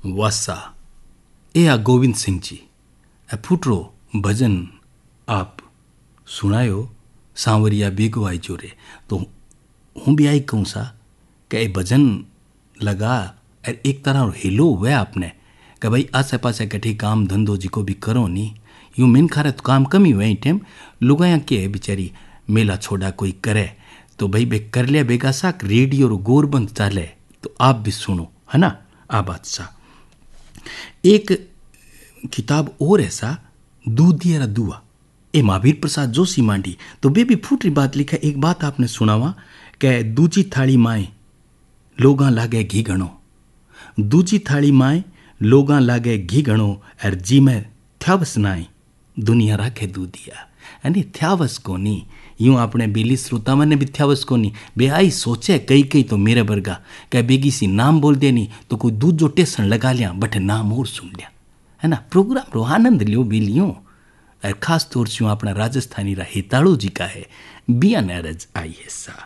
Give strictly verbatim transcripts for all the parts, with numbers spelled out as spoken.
वासा ए आ गोविंद सिंह जी ए फूटरो भजन आप सुनायो सांवरिया बेगो आई जोरे। तो हूँ भी आई कहूँ सा कि ए भजन लगा और एक तरह हिलो हुआ आपने कि भाई आसे पासे कठी काम धंधो जी को भी करो नहीं, यूँ मेन खारे तो काम कमी हुआ टाइम लुगाया के बेचारी मेला छोड़ा कोई करे तो भाई बे कर लिया बेगा सा रेडियो रो गोरबंद चाले तो आप भी सुनो, है ना। आ बात सा एक किताब और ऐसा दूधिया दुआ ए महावीर प्रसाद जोशी मांडी तो बे भी फूटरी बात लिखा। एक बात आपने सुनावा कि दूजी थाली माए लोगा लागे घी घणो, दूजी थाली माए लोगा लागे घी घणो और जी में थ्यावस नाई दुनिया राखे दूधिया, यानी थ्यावस कोनी। यूँ आपने बेली श्रोता मन ने भी थ्यावस कोनी बे आई सोचे कई कई तो मेरे वर्गा क्या बेगी सी नाम बोल देनी तो कोई दूध जो टेसन लगा लिया बटे नाम और सुन लिया, है ना। प्रोग्राम रो आनंद लियो भी लियो और खास तौर से अपना राजस्थानी रा हेताड़ू जी का है बिया नरज आई है सा।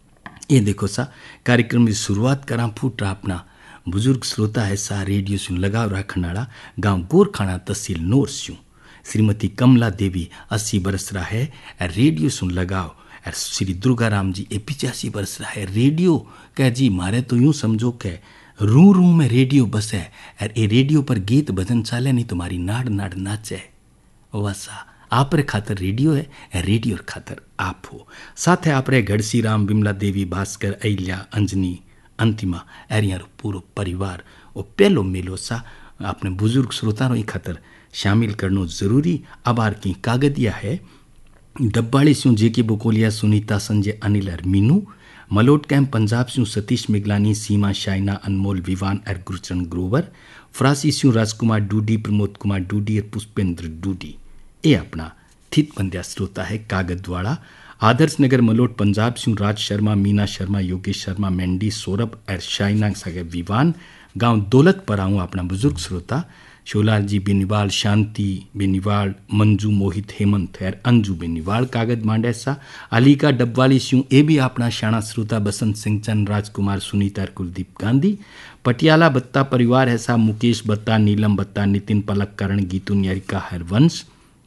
ये देखो सा कार्यक्रम की शुरुआत करा फूट रहा अपना बुजुर्ग श्रोता है सा रेडियो सुन लगाव रखनाड़ा गांव गोरखाना तहसील नोर स्यू श्रीमती कमला देवी अस्सी बरस रहा है और रेडियो सुन लगाओ। और श्री दुर्गा राम जी ए पिचासी बरस रहा है रेडियो कह जी मारे तो यूँ समझो के रू रू में रेडियो बसे और ए रेडियो पर गीत भजन चाले नहीं तुम्हारी नाड़ नाड़ नाचे। वसा आप रे खातर रेडियो है, रेडियो खातर आप हो। साथ है आप रे घड़सी राम बिमला देवी भास्कर अहिल्या अंजनी अंतिमा एरिया पूरा परिवार और पहलो मेलो सा अपने बुजुर्ग श्रोता रो खातर शामिल करनो जरूरी। अबार की कागदिया है डब्बाड़ी स्यू जेके बोकोलिया सुनीता संजय अनिल और मीनू मलोट कैंप पंजाब स्यू सतीश मिगलानी सीमा शाइना अनमोल विवान और गुरचरण ग्रोवर फरासी स्यू राजकुमार डूडी प्रमोद कुमार डूडी और पुष्पेंद्र डूडी ए अपना थित बंदिया श्रोता है कागदवाड़ा। आदर्श नगर मलोट पंजाब स्यू राज शर्मा मीना शर्मा योगेश शर्मा मेंडी सौरभ और शाइना सगे विवान गांव दौलत पर आऊँ अपना बुजुर्ग श्रोता शोलाल जी बेनीवाल शांति बेनीवाल मंजू मोहित हेमंत और अंजू बेनीवाल कागज मांडे सा अली का डब्बाली स्यू ए भी अपना शाणा श्रोता बसंत सिंह चंद राजकुमार सुनीता और कुलदीप गांधी पटियाला बत्ता परिवार है सा मुकेश बत्ता नीलम बत्ता नितिन पलक करण गीतू न्यारिका हरवंश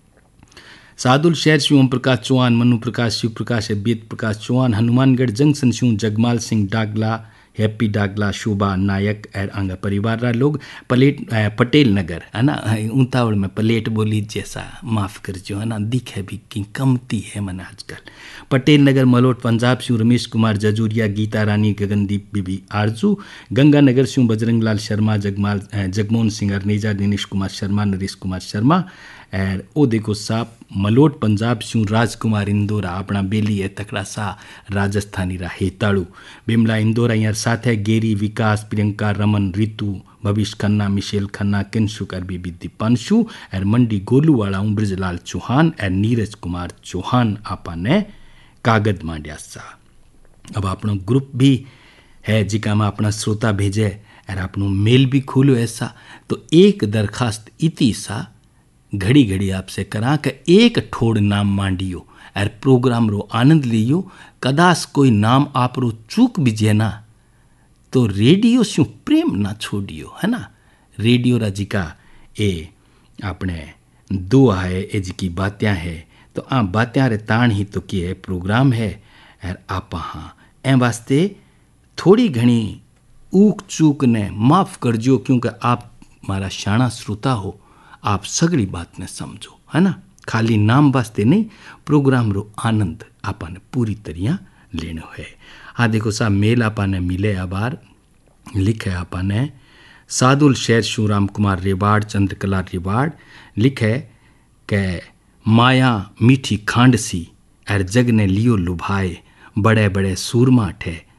सादुल शहर स्यू ओम प्रकाश चौहान मनु प्रकाश शिव प्रकाश बेद प्रकाश चौहान हनुमानगढ़ जंक्शन स्यू जगमाल सिंह डागला हैप्पी डागला शोभा नायक और आंगा परिवार रा लोग पलेट पटेल नगर है ना उतावड़ में पलेट बोली जैसा माफ़ कर जो है ना दिखे भी कि कमती है मन आजकल। पटेल नगर मलोट पंजाब स्यू रमेश कुमार जजूरिया गीता रानी गगनदीप बीबी आरजू गंगानगर स्यू बजरंग लाल शर्मा जगमाल जगमोहन सिंह अरनेजा दिनेश कुमार शर्मा नरेश कुमार शर्मा और ओ देखो साप मलोट पंजाब स्यू राजकुमार इंदौरा अपना बेली है तकड़ा सा राजस्थानी रा हेताड़ू बिमला इंदौरा यार साथ है गेरी विकास प्रियंका रमन रितु भविष्य खन्ना मिशेल खन्ना किन्शुकर बीबी दीपांशु और मंडी गोलू वाला ब्रजलाल चौहान और नीरज कुमार चौहान आपा ने कागद मांड्या सा। अब अपना ग्रुप भी है जिका में अपना श्रोता भेजे और अपनो मेल भी खोलो ऐसा तो एक दरखास्त इति सा घड़ी घड़ी आपसे करा कि एक ठोड़ नाम मांडियो और प्रोग्राम रो आनंद लियो। कदास कोई नाम आप रो चूक बीजे ना तो रेडियो स्यू प्रेम ना छोड़ियो, है ना। रेडियो राजी का ए अपने दो है ए जी की बात्यां है तो आ बात्यां रे ताण ही तो की है प्रोग्राम है और आप हाँ ए वास्ते थोड़ी घनी ऊक चूक ने माफ़ कर जो क्योंकि आप हमारा शाणा श्रोता हो, आप सगड़ी बात ने समझो, है ना। खाली नाम वास्ते नहीं प्रोग्राम रो आनंद आपने पूरी तरह लेनो है। हाँ देखो सा मेल आपने मिले अबार लिखे आपने सादुल शेर शू राम कुमार रेवाड़ चंद्रकला रेवाड़ लिखे के माया मीठी खांड सी और जग ने लियो लुभाए बड़े बड़े सूरमा ठे